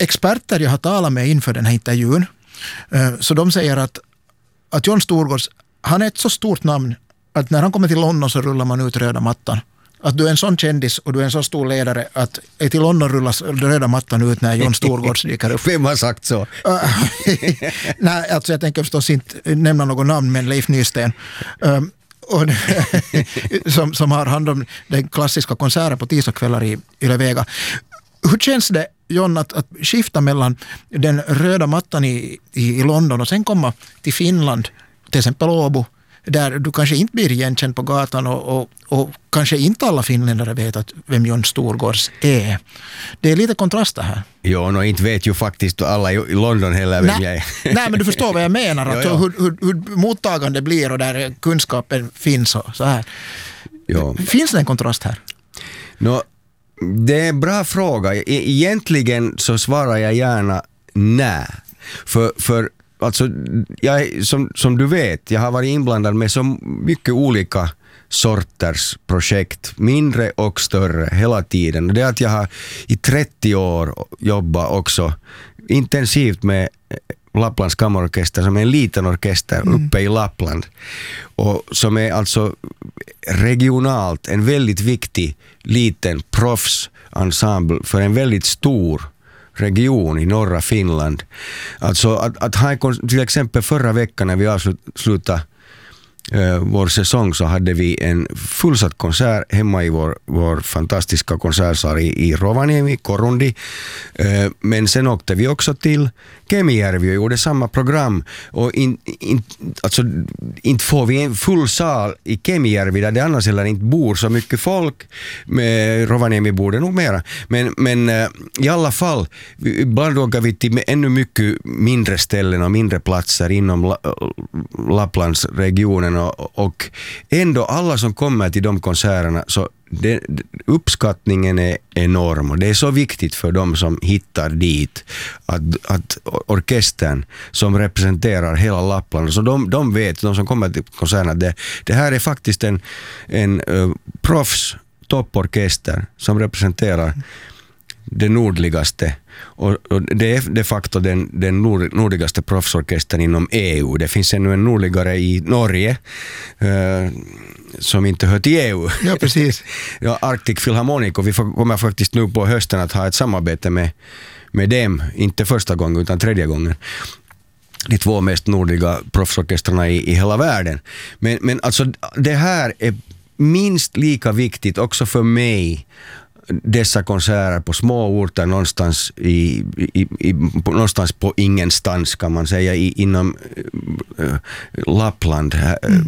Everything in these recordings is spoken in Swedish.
experter jag har talat med inför den här intervjun, så de säger att Jon Storgårds, han är ett så stort namn att när han kommer till London så rullar man ut röda mattan. Att du är en sån kändis och du är en så stor ledare att till London rullas röda mattan ut när Jon Storgårds dyker upp. Vem har sagt så? Nej, alltså jag tänker förstås inte nämna någon namn, men Leif Nysten. Och som har hand om den klassiska konserten på tisdagskvällar i Yle-Vega. Hur känns det, Jon, att skifta mellan den röda mattan i London och sen komma till Finland, till exempel Åbo, där du kanske inte blir igenkänd på gatan och kanske inte alla finländare vet att vem Jon Storgårds är. Det är lite kontraster här. Jo, inte vet ju faktiskt alla i London heller vem jag är. Nej, men du förstår vad jag menar. Att hur mottagande blir och där kunskapen finns och så här. Jo. Finns det en kontrast här? Det är en bra fråga. Egentligen så svarar jag gärna nej. För alltså, som du vet, jag har varit inblandad med så mycket olika sorters projekt, mindre och större hela tiden. Det är att jag har i 30 år jobbat också intensivt med Lapplands kammarorkester som är en liten orkester uppe i Lappland och som är alltså regionalt en väldigt viktig liten proffsensemble för en väldigt stor region i norra Finland. Alltså att ha till exempel förra veckan när vi avslutade vår säsong så hade vi en fullsatt konsert hemma i vår fantastiska konsertsal i Rovaniemi, Korundi. Men sen åkte vi också till Kemijärvi och gjorde samma program. Och alltså, inte får vi en full sal i Kemijärvi där det annars heller inte bor så mycket folk. Med Rovaniemi bor det nog mera. Men i alla fall, ibland åker vi till ännu mycket mindre ställen och mindre platser inom Lapplandsregionen. Och ändå alla som kommer till de konserterna så uppskattningen är enorm och det är så viktigt för dem som hittar dit att orkestern som representerar hela Lappland, så de vet, de som kommer till konserterna, det här är faktiskt en proffs topporkester som representerar det nordligaste och det är de facto den nordligaste proffsorkestern inom EU. Det finns ännu en nordligare i Norge som inte hör till EU. Ja, precis. Ja, Arctic Philharmonic, och vi kommer faktiskt nu på hösten att ha ett samarbete med dem, inte första gången utan tredje gången. De 2 mest nordliga proffsorkestrarna i hela världen. Men alltså det här är minst lika viktigt också för mig, dessa konserter på små orter någonstans någonstans på ingenstans kan man säga inom Lappland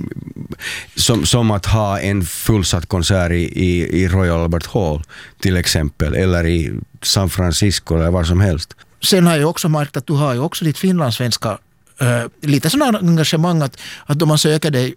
som att ha en fullsatt konsert i Royal Albert Hall till exempel, eller i San Francisco eller var som helst. Sen har jag också märkt att du har ju också ditt finlandssvenska lite sådana engagemang att då man söker dig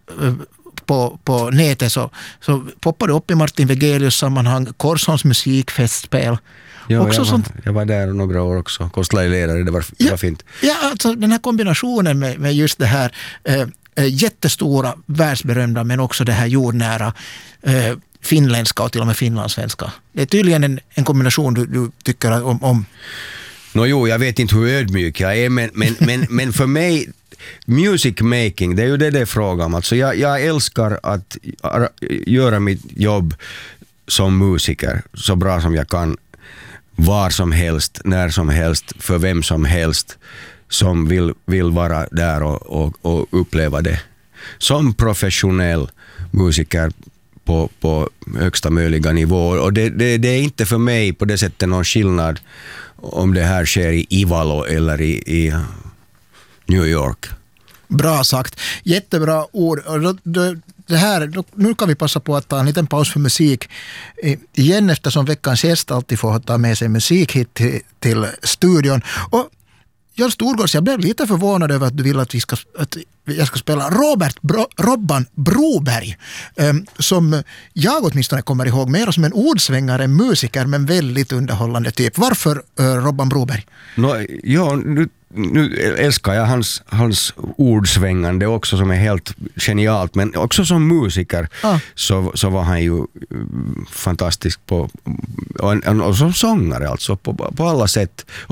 på nätet så poppar det upp i Martin Wegelius sammanhang, Korsholms musikfestspel. Ja, jag var där några år också, konstnärledare, det var fint. Ja, alltså den här kombinationen med just det här jättestora, världsberömda men också det här jordnära finländska och till och med finlandssvenska. Det är tydligen en kombination du tycker om. Jo, jag vet inte hur ödmjuk jag är, men för mig music making, det är ju det är frågan om. Alltså jag älskar att göra mitt jobb som musiker så bra som jag kan, var som helst, när som helst, för vem som helst som vill vara där och uppleva det. Som professionell musiker på högsta möjliga nivå. Och det är inte för mig på det sättet någon skillnad om det här sker i Ivalo eller i New York. Bra sagt. Jättebra ord. Det här, nu kan vi passa på att ta en liten paus för musik igen, eftersom veckans gäst alltid får ta med sig musik hit till studion. Och Jon Storgårds, jag blev lite förvånad över att du vill att jag ska spela Robban Broberg, som jag åtminstone kommer ihåg mer som en ordsvängare, musiker, men väldigt underhållande typ. Varför Robban Broberg? Nu älskar jag hans ordsvängande också, som är helt genialt, men också som musiker så var han ju fantastisk och som sångare alltså på alla sätt.